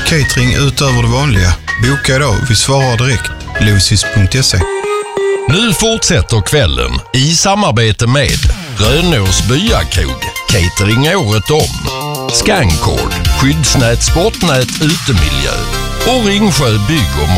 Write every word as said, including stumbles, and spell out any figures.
catering utöver det vanliga. Boka idag, vi svarar direkt. Losis punkt se. Nu fortsätter kvällen i samarbete med Rönås Byakrog, catering året om, Scancord, skyddsnät, sportnät, utemiljö och Ringsjö bygg och